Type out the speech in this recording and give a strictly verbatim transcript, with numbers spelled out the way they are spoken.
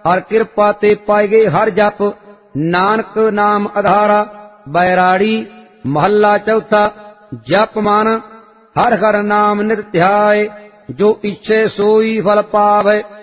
हर कृपा ते पाए गए हर जप, नानक नाम आधारा। बैराड़ी महला चौथा। जप मन हर हर नाम नित ध्याय, जो इच्छे सोई फल पावे।